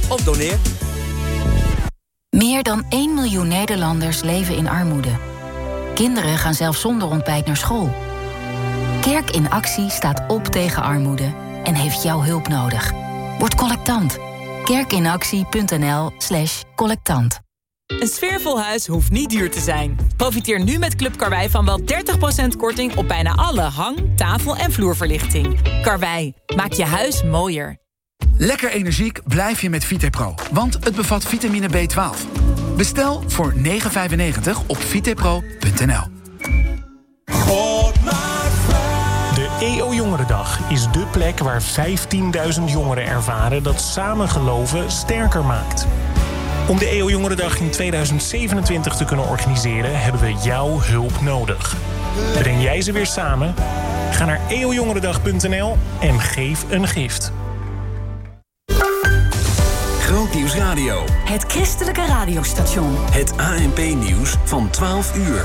of doneer. Meer dan 1 miljoen Nederlanders leven in armoede. Kinderen gaan zelfs zonder ontbijt naar school. Kerk in Actie staat op tegen armoede en heeft jouw hulp nodig. Word collectant. Kerkinactie.nl/collectant. Een sfeervol huis hoeft niet duur te zijn. Profiteer nu met Club Karwei van wel 30% korting op bijna alle hang-, tafel- en vloerverlichting. Karwei, maak je huis mooier. Lekker energiek blijf je met Vitepro, want het bevat vitamine B12. Bestel voor €9,95 op vitepro.nl. De EO Jongerendag is dé plek waar 15.000 jongeren ervaren dat samen geloven sterker maakt. Om de EO Jongerendag in 2027 te kunnen organiseren, hebben we jouw hulp nodig. Breng jij ze weer samen? Ga naar eojongerendag.nl en geef een gift. Grootnieuws Radio. Het christelijke radiostation. Het ANP-nieuws van 12 uur.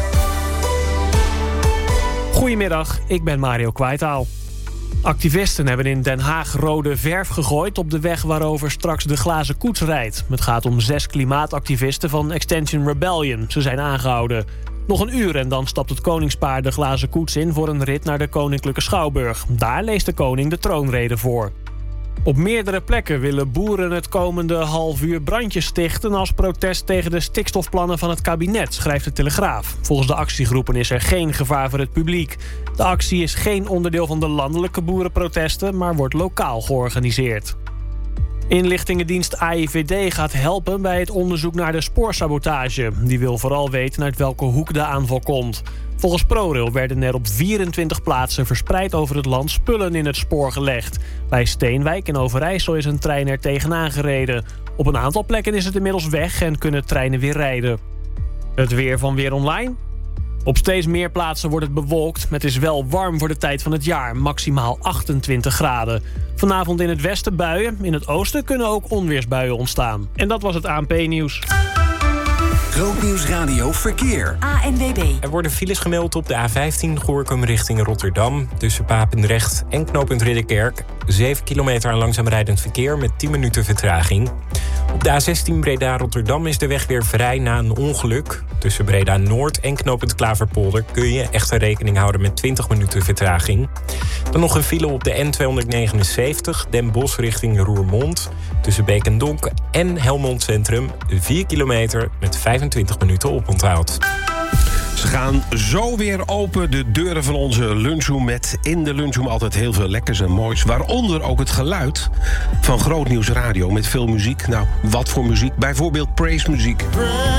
Goedemiddag, ik ben Mario Kwijtaal. Activisten hebben in Den Haag rode verf gegooid op de weg waarover straks de glazen koets rijdt. Het gaat om 6 klimaatactivisten van Extinction Rebellion. Ze zijn aangehouden. Nog een uur en dan stapt het koningspaar de glazen koets in voor een rit naar de Koninklijke Schouwburg. Daar leest de koning de troonrede voor. Op meerdere plekken willen boeren het komende half uur brandjes stichten als protest tegen de stikstofplannen van het kabinet, schrijft de Telegraaf. Volgens de actiegroepen is er geen gevaar voor het publiek. De actie is geen onderdeel van de landelijke boerenprotesten, maar wordt lokaal georganiseerd. Inlichtingendienst AIVD gaat helpen bij het onderzoek naar de spoorsabotage. Die wil vooral weten uit welke hoek de aanval komt. Volgens ProRail werden er op 24 plaatsen verspreid over het land spullen in het spoor gelegd. Bij Steenwijk in Overijssel is een trein er tegenaan gereden. Op een aantal plekken is het inmiddels weg en kunnen treinen weer rijden. Het weer van Weer Online. Op steeds meer plaatsen wordt het bewolkt. Het is wel warm voor de tijd van het jaar, maximaal 28 graden. Vanavond in het westen buien, in het oosten kunnen ook onweersbuien ontstaan. En dat was het ANP-nieuws. Grootnieuws Radio Verkeer. ANWB. Er worden files gemeld op de A15 Gorinchem richting Rotterdam. Tussen Papendrecht en knooppunt Ridderkerk. 7 kilometer aan langzaam rijdend verkeer met 10 minuten vertraging. Op de A16 Breda-Rotterdam is de weg weer vrij na een ongeluk. Tussen Breda-Noord en knooppunt Klaverpolder kun je echter rekening houden met 20 minuten vertraging. Dan nog een file op de N279 Den Bosch richting Roermond. Tussen Beek en Donk en Helmond Centrum 4 kilometer met 25 minuten oponthoud. Ze gaan zo weer open, de deuren van onze lunchroom, met in de lunchroom altijd heel veel lekkers en moois. Waaronder ook het geluid van Grootnieuws Radio met veel muziek. Nou, wat voor muziek? Bijvoorbeeld praise muziek.